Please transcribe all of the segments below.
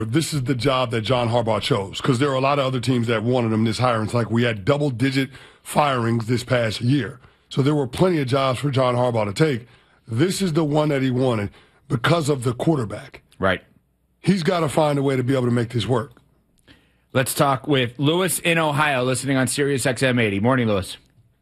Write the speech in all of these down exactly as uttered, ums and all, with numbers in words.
This is the job that John Harbaugh chose because there are a lot of other teams that wanted him this hire. It's like we had double-digit firings this past year. So there were plenty of jobs for John Harbaugh to take. This is the one that he wanted because of the quarterback. Right. He's got to find a way to be able to make this work. Let's talk with Lewis in Ohio, listening on Sirius X M eighty. Morning, Lewis.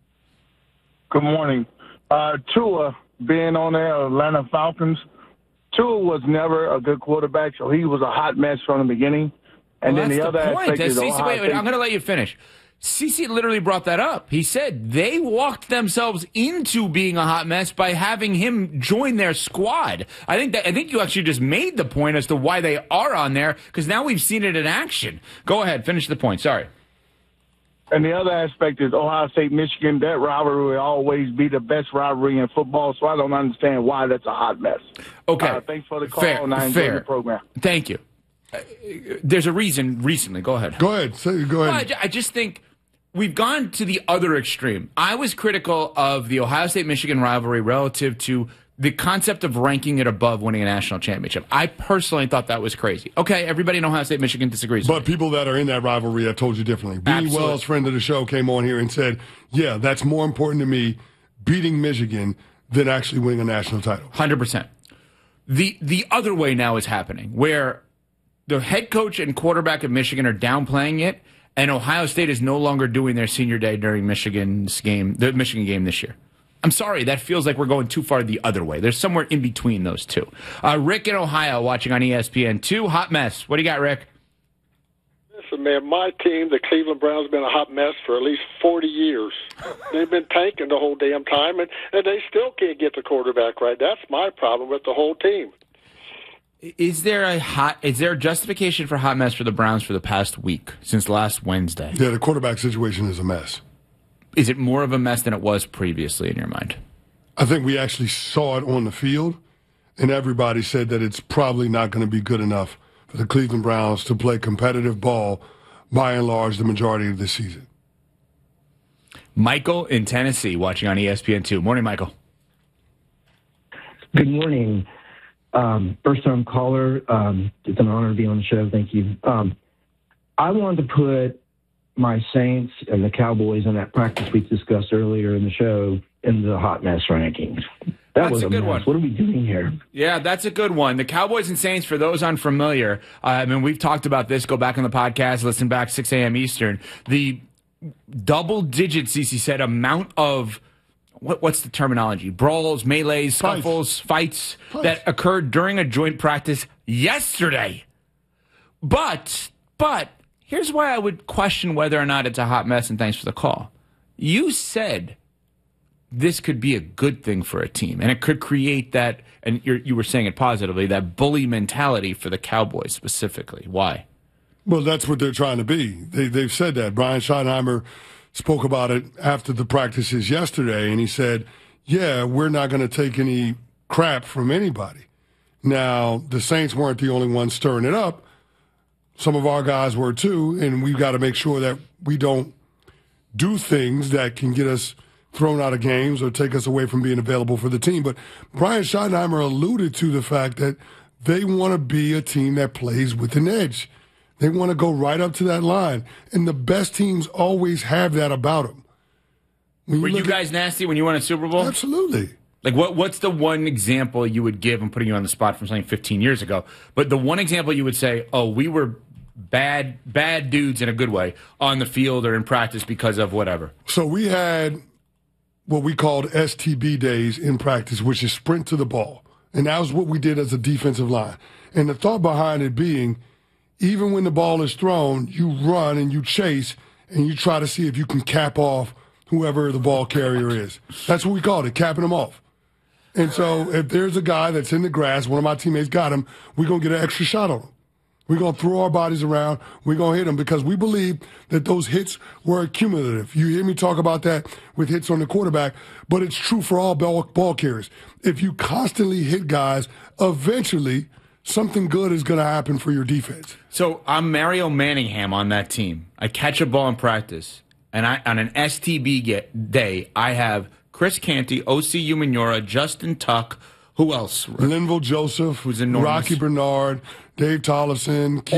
Good morning. Uh, Tua, being on there, Atlanta Falcons, Tua was never a good quarterback, so he was a hot mess from the beginning. And well, then the other the aspect is Wait, Ohio wait, wait, State. I'm going to let you finish. CeCe literally brought that up. He said they walked themselves into being a hot mess by having him join their squad. I think that I think you actually just made the point as to why they are on there, because now we've seen it in action. Go ahead, finish the point. Sorry. And the other aspect is Ohio State, Michigan. That rivalry will always be the best rivalry in football, so I don't understand why that's a hot mess. Okay. Uh, thanks for the call, fair, and I enjoy fair. the program. Thank you. Uh, there's a reason recently. Go ahead. Go ahead. Say, go ahead. Well, I, ju- I just think we've gone to the other extreme. I was critical of the Ohio State-Michigan rivalry relative to the concept of ranking it above winning a national championship. I personally thought that was crazy. Okay, everybody in Ohio State, Michigan disagrees But with me. people that are in that rivalry have told you differently. Beanie Absolutely. Wells, friend of the show, came on here and said, yeah, that's more important to me beating Michigan than actually winning a national title. one hundred percent. The, the other way now is happening, where the head coach and quarterback of Michigan are downplaying it, and Ohio State is no longer doing their senior day during Michigan's game, the Michigan game this year. I'm sorry, that feels like we're going too far the other way. There's somewhere in between those two. Uh, Rick in Ohio watching on E S P N two. Hot mess. What do you got, Rick? Listen, man, my team, the Cleveland Browns, have been a hot mess for at least forty years. They've been tanking the whole damn time, and, and they still can't get the quarterback right. That's my problem with the whole team. Is there a hot? Is there a justification for hot mess for the Browns for the past week since last Wednesday? Yeah, the quarterback situation is a mess. Is it more of a mess than it was previously in your mind? I think we actually saw it on the field, and everybody said that it's probably not going to be good enough for the Cleveland Browns to play competitive ball by and large the majority of this season. Michael in Tennessee watching on E S P N two. Morning, Michael. Good morning. Um, first-time caller. Um, it's an honor to be on the show. Thank you. Um, I wanted to put my Saints and the Cowboys in that practice we discussed earlier in the show in the hot mess rankings. That That's was a a good mess. one. What are we doing here? Yeah, that's a good one. The Cowboys and Saints, for those unfamiliar, uh, I mean, we've talked about this. Go back on the podcast, listen back six a.m. Eastern. The double-digit, CeCe said, amount of, what, what's the terminology? Brawls, melees, scuffles, fights, fights that occurred during a joint practice yesterday. But, but, here's why I would question whether or not it's a hot mess, and thanks for the call. You said this could be a good thing for a team, and it could create that, and you're, you were saying it positively, that bully mentality for the Cowboys specifically. Why? Well, that's what they're trying to be. They, they've said that. Brian Schottenheimer spoke about it after the practices yesterday, and he said, yeah, we're not going to take any crap from anybody. Now, the Saints weren't the only ones stirring it up. Some of our guys were too, and we've got to make sure that we don't do things that can get us thrown out of games or take us away from being available for the team. But Brian Schottenheimer alluded to the fact that they want to be a team that plays with an edge. They want to go right up to that line. And the best teams always have that about them. Were you guys at, nasty when you won a Super Bowl? Absolutely. Like, what? what's the one example you would give? I'm putting you on the spot from something fifteen years ago. But the one example you would say, oh, we were bad bad dudes in a good way on the field or in practice because of whatever. So we had what we called S T B days in practice, which is sprint to the ball. And that was what we did as a defensive line. And the thought behind it being, even when the ball is thrown, you run and you chase and you try to see if you can cap off whoever the ball carrier is. That's what we called it, capping them off. And so if there's a guy that's in the grass, one of my teammates got him, we're going to get an extra shot on him. We're going to throw our bodies around. We're going to hit them because we believe that those hits were cumulative. You hear me talk about that with hits on the quarterback, but it's true for all ball, ball carriers. If you constantly hit guys, eventually something good is going to happen for your defense. So I'm Mario Manningham on that team. I catch a ball in practice, and I on an S T B get, day, I have Chris Canty, O C Umenyiora, Justin Tuck, Who else? Linval Joseph, Who's enormous. Rocky Bernard, Dave Tollefson,